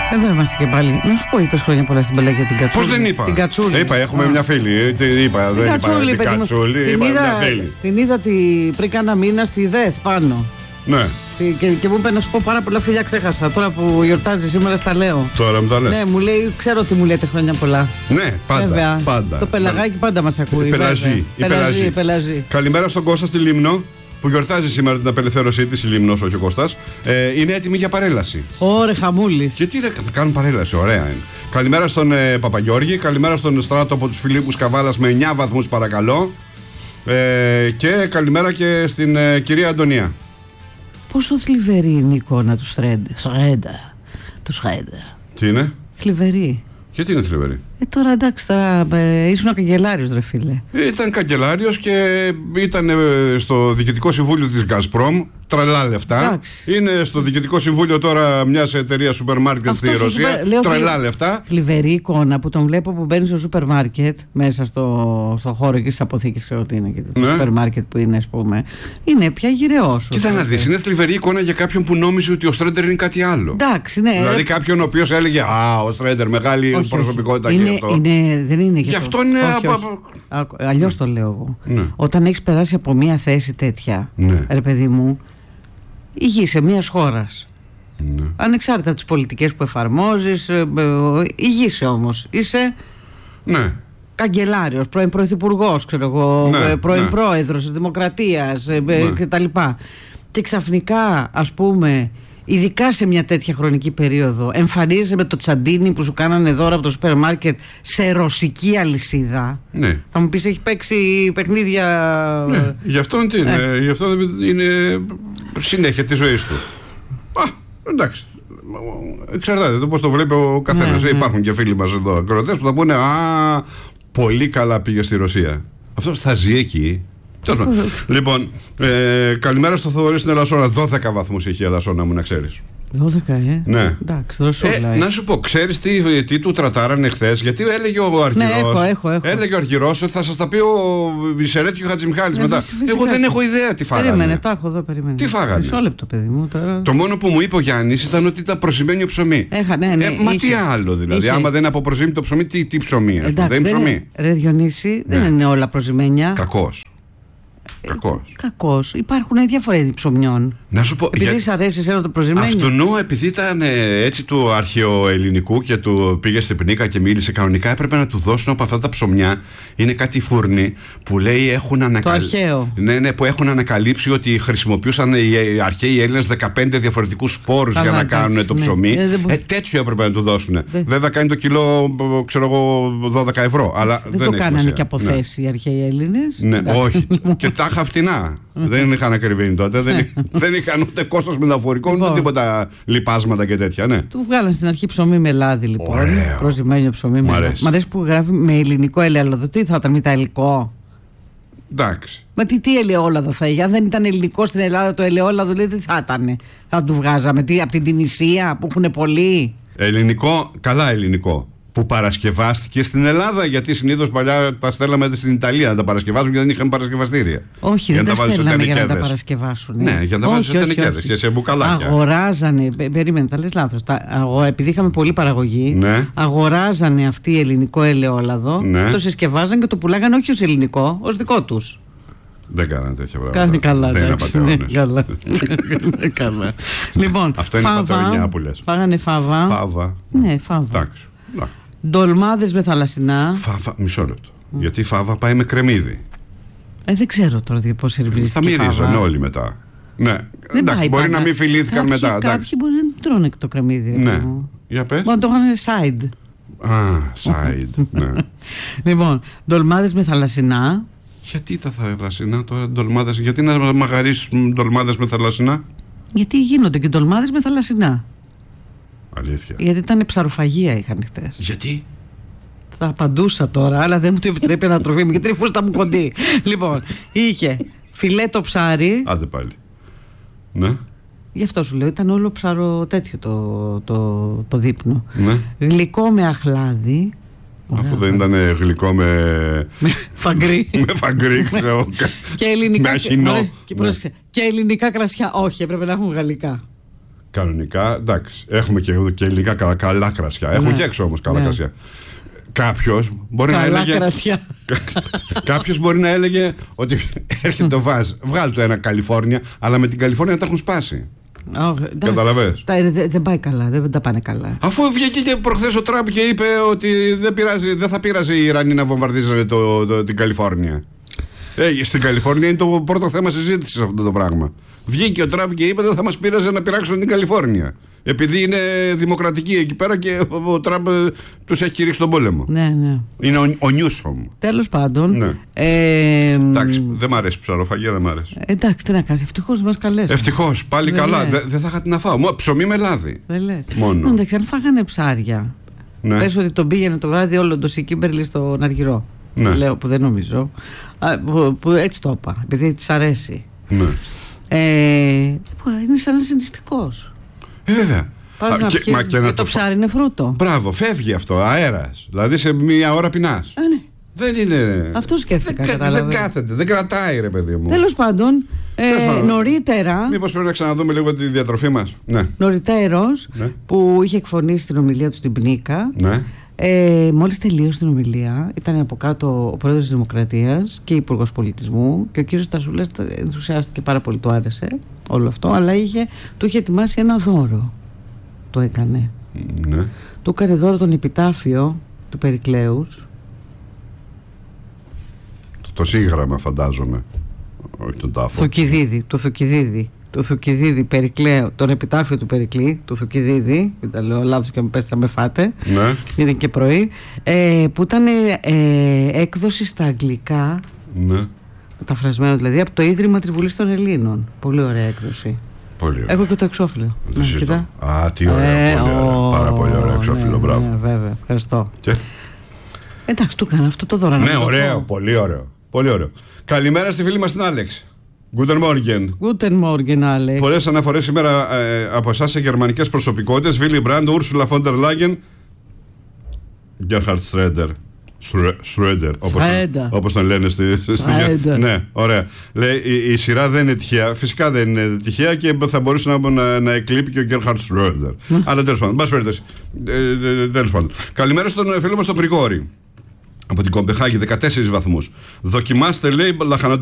Εδώ είμαστε και πάλι. Να σου πω, είπες χρόνια πολλά στην Πελαγία την Κατσούλη. Πώς δεν είπα? Την Κατσούλη. Είπα, έχουμε μια φίλη. Την είπα, δεν είπα. Την Κατσούλη, είπα μια φίλη. Την είδα πριν κάνα μήνα στη ΔΕΘ πάνω. Ναι. Και μου είπε να σου πω πάρα πολλά φιλιά, ξέχασα. Τώρα που γιορτάζει σήμερα, στα λέω. Τώρα μου τα λέει. Ναι, μου λέει, ξέρω ότι μου λέτε χρόνια πολλά. Ναι, πάντα. Το πελαγάκι πάντα μας ακούει. Η Πελαζή. Καλημέρα στον Κώστα στη Λίμνο, που γιορτάζει σήμερα την απελευθέρωσή της, η Λίμνος, όχι ο Κώστας. Είναι έτοιμη για παρέλαση. Ωρε χαμούλης. Και τι θα κάνουν παρέλαση, ωραία είναι. Καλημέρα στον Παπαγιώργη, καλημέρα στον Στράτο από τους Φιλίππους Καβάλας με 9 βαθμούς παρακαλώ. Και καλημέρα και στην κυρία Αντωνία. Πόσο θλιβερή είναι η εικόνα του Σρέντα. Τι είναι? Θλιβερή. Γιατί είναι θλιβερή? Τώρα εντάξει, ήσουν καγκελάριος ρε φίλε. Ήταν καγκελάριος και ήταν στο διοικητικό συμβούλιο της Gazprom. Τρελά λεφτά. Εντάξει. Είναι στο διοικητικό συμβούλιο τώρα μιας εταιρείας σούπερ μάρκετ στη Ρωσία. Τρελά λεφτά. Θλιβερή εικόνα που τον βλέπω που μπαίνει στο σούπερ μάρκετ, μέσα στο χώρο εκεί τη αποθήκη, ξέρω τι είναι και το σούπερ μάρκετ που είναι, ας πούμε. Είναι πια γυρεός. Κοίτα να δεις, είναι θλιβερή εικόνα για κάποιον που νόμιζε ότι ο Στρέντερ είναι κάτι άλλο. Εντάξει, ναι. Δηλαδή κάποιον ο οποίος έλεγε ο Στρέντερ, μεγάλη προσωπικότητα και αυτό. Δεν είναι γι' αυτό είναι. Αλλιώς το λέω εγώ. Ναι. Όταν έχεις περάσει από μια θέση τέτοια, ναι, ρε παιδί μου, ηγείσαι μιας χώρας. Ναι. Ανεξάρτητα από τις πολιτικές που εφαρμόζεις, ηγείσαι όμως. Είσαι καγκελάριος, πρώην πρωθυπουργός, ξέρω εγώ, πρώην πρόεδρος της Δημοκρατίας κτλ. Και ξαφνικά, ας πούμε, ειδικά σε μια τέτοια χρονική περίοδο, εμφανίζεσαι με το τσαντίνι που σου κάνανε δώρα από το σούπερ μάρκετ σε ρωσική αλυσίδα. Ναι. Θα μου πεις, έχει παίξει παιχνίδια. Ναι. Γι' αυτό είναι συνέχεια της ζωής του. Εντάξει. Εξαρτάται το πώς το βλέπει ο καθένας. Υπάρχουν και φίλοι μας εδώ ακροατές που θα πούνε πολύ καλά πήγε στη Ρωσία. Αυτό θα ζει εκεί. Λοιπόν, καλημέρα στο Θοδωρή στην Ελασσόνα. 12 βαθμούς είχε η Ελασσόνα μου, να ξέρεις. 12, Ναι. Εντάξει, δροσούλα. Να σου πω, ξέρεις τι του τρατάρανε χθες? Γιατί έλεγε ο Αργυρός. Ναι, έχω. Έλεγε ο Αργυρός ότι θα σας τα πει ο Ισερέτ και ο Χατζημιχάλης μετά. Εγώ δεν έχω ιδέα τι φάγανε. Περίμενε, τα έχω εδώ, περίμενε. Τι φάγανε? Μισό λεπτό, παιδί μου τώρα. Το μόνο που μου είπε ο Γιάννης ήταν ότι ήταν προσημμένιο ψωμί. Μα τι άλλο δηλαδή? Άμα δεν είναι από προσήμητο ψωμί, τι ψωμί? Δεν είναι ψωμί. Ρε Διονύση, δεν είναι όλα προσημμένια. Κακός. Υπάρχουν διάφορα είδη ψωμιών. Να σου πω. Επειδή σ' αρέσει εσένα το προσημένιο. Αυτού επειδή ήταν έτσι του αρχαιοελληνικού και του πήγε στην πνίκα και μίλησε κανονικά, έπρεπε να του δώσουν από αυτά τα ψωμιά. Είναι κάτι φούρνοι που λέει έχουν ανακαλύψει. Το αρχαίο. Ναι, που έχουν ανακαλύψει ότι χρησιμοποιούσαν οι αρχαίοι Έλληνες 15 διαφορετικούς σπόρους για να κάνουν το ψωμί. Τέτοιο έπρεπε να του δώσουν. Βέβαια κάνει το κιλό, ξέρω εγώ, 12 ευρώ. Αλλά δεν το κάνανε και από θέση οι αρχαίοι Έλληνες. Ναι, όχι. Και τα είχα φτηνά. Δεν είχαν ακριβήνει τότε. Δεν είχαν ούτε κόστος μεταφορικών ούτε τίποτα λιπάσματα και τέτοια. Ναι. Του βγάλαν στην αρχή ψωμί με λάδι, λοιπόν. Προσημένιο ψωμί με λάδι. Μ' αρέσει που γράφει με ελληνικό ελαιόλαδο. Τι θα ήταν, μεταλλικό? Εντάξει. Μα τι ελαιόλαδο θα είχε? Αν δεν ήταν ελληνικό στην Ελλάδα το ελαιόλαδο, λέει, τι θα ήταν? Θα του βγάζαμε από την Τινησία που έχουν πολύ. Ελληνικό, καλά ελληνικό. Που παρασκευάστηκε στην Ελλάδα, γιατί συνήθως παλιά τα στέλναμε στην Ιταλία να τα παρασκευάσουν και δεν είχαν παρασκευαστήρια. Όχι, δεν τα στέλναμε για να τα παρασκευάσουν. Ναι, για να τα βάλουν σε τενεκέδες και σε μπουκαλάκια. Αγοράζανε, περίμενε, τα λες λάθος. Επειδή είχαμε πολλή παραγωγή, αγοράζανε αυτοί ελληνικό ελαιόλαδο, το συσκευάζαν και το πουλάγανε όχι ως ελληνικό, ως δικό τους. Δεν κάνανε τέτοια πράγματα. Κάνει καλά, δεν είναι καλά. Λοιπόν, αυτό είναι πατρονιά που λες. Φάγανε φάβα. Ναι, φάβα. Εντάξει. Ντολμάδες με θαλασσινά. Μισό λεπτό. Γιατί η φάβα πάει με κρεμμύδι. Δεν ξέρω τώρα πώς σερβιρίστηκε. Θα μυρίζανε όλοι μετά. Ναι. Εντάξει, μπορεί να μην φιλήθηκαν μετά. Κάποιοι μπορεί να τρώνε το κρεμμύδι. Ναι. Για πες. Μπορεί να το είχαν side. Side. Ναι. Λοιπόν, ντολμάδες με θαλασσινά. Γιατί τα θαλασσινά τώρα ντολμάδες? Γιατί να μαγαρίσουν ντολμάδες με θαλασσινά? Γιατί γίνονται και ντολμάδες με θαλασσινά. Αλήθεια. Γιατί ήταν ψαροφαγία είχαν χτες. Γιατί? Θα απαντούσα τώρα, αλλά δεν μου το επιτρέπει η ανατροφή μου, γιατί η φούστα μου κοντή. Λοιπόν, είχε φιλέτο ψάρι. Άντε πάλι. Ναι. Γι' αυτό σου λέω, ήταν όλο ψαρο τέτοιο το δείπνο. Ναι. Γλυκό με αχλάδι. Αφού δεν ήταν γλυκό με φαγκρί. Με φαγκρί, ξέρω. Και ελληνικά. Με αχινό. Και ελληνικά κρασιά. Όχι, έπρεπε να έχουν γαλλικά. Κανονικά, εντάξει. Έχουμε και ελληνικά καλά κρασιά. Έχουν και έξω όμως καλά κρασιά. Κάποιος μπορεί να έλεγε. Κάποιος μπορεί να έλεγε ότι έρχεται το Βάζ. Βγάλει το ένα Καλιφόρνια, αλλά με την Καλιφόρνια τα έχουν σπάσει. Καταλαβες. Δεν πάει καλά, δεν τα πάνε καλά. Αφού βγήκε και προχθές ο Τραμπ και είπε ότι δεν θα πειράζει οι Ιρανοί να βομβαρδίζουν την Καλιφόρνια. Στην Καλιφόρνια είναι το πρώτο θέμα συζήτησης αυτό το πράγμα. Βγήκε ο Τραμπ και είπε δεν θα μας πείραζε να πειράξουν την Καλιφόρνια. Επειδή είναι δημοκρατική εκεί πέρα και ο Τραμπ τους έχει κηρύξει τον πόλεμο. Ναι. Είναι ο Νιούσομ. Τέλος πάντων. Ναι. Εντάξει, δεν μ' αρέσει η ψαροφαγία, δεν μ' αρέσει. Εντάξει, τι να κάνει. Ευτυχώς μας καλέσουν. Ευτυχώς, πάλι καλά. Δεν θα είχα τι να φάω. Ψωμί με λάδι. Δεν λες. Μόνο. Εντάξει, αν φάγανε ψάρια. Ναι. Πες ότι τον πήγαινε το βράδυ όλο το Σικίμπερλι στον Αργυρό. Ναι. Λέω που δεν νομίζω. Που έτσι το είπα. Επειδή της αρέσει. Ναι. Είναι σαν συνιστικός. Βέβαια. Και το ψάρι είναι φρούτο. Μπράβο, φεύγει αυτό, αέρας. Δηλαδή σε μία ώρα πεινάς. Ναι. Δεν είναι. Αυτό σκέφτηκα. Δεν κάθεται, δεν κρατάει, ρε παιδί μου. Τέλος πάντων, νωρίτερα. Μήπως πρέπει να ξαναδούμε λίγο τη διατροφή μας. Ναι. Νωριτέρως, που είχε εκφωνήσει την ομιλία του στην Πνίκα. Ναι. Μόλις τελείωσε την ομιλία, ήταν από κάτω ο πρόεδρος της Δημοκρατίας και υπουργός πολιτισμού και ο κύριος Στασούλας ενθουσιάστηκε πάρα πολύ, του άρεσε όλο αυτό, αλλά του είχε ετοιμάσει ένα δώρο. Το έκανε. Ναι. Του έκανε δώρο τον επιτάφιο του Περικλέους. Το σύγγραμμα, φαντάζομαι. Όχι τον τάφο. Του Θουκυδίδη Περικλέου, τον επιτάφιο του Περικλή, του Θουκυδίδη, δεν λέω λάθος και με πέστε να με φάτε, ναι. Ήταν και πρωί, που ήταν έκδοση στα αγγλικά, ναι. Μεταφρασμένο δηλαδή, από το Ίδρυμα της Βουλής των Ελλήνων. Πολύ ωραία έκδοση. Πολύ ωραία. Έχω και το εξώφυλλο. Τι ωραία, πάρα πολύ ωραίο εξώφυλλο, μπράβο. Ναι, βέβαια, ευχαριστώ. Και? Εντάξει, του έκανα αυτό το δώρο. Ναι, ωραίο, πολύ ωραίο. Πολύ ωραίο. Καλημέρα στη φίλη μας την Άλεξ. Guten Morgen. Guten Morgen, Alex. Πολλές αναφορές σήμερα από εσάς σε γερμανικές προσωπικότητες. Willy Brandt, Ursula von der Leyen, Gerhard Schröder, όπως τον λένε στη ναι, ωραία. Λέει η σειρά δεν είναι τυχαία. Φυσικά δεν είναι τυχαία και θα μπορούσε να εκλείπει και ο Gerhard Schröder. Αλλά τέλος πάντων, τέλος πάντων. Καλημέρα στον φίλο μας τον Γρηγόρη από την Κομπεχάγη, 14 βαθμούς. Δοκιμάστε, λέει,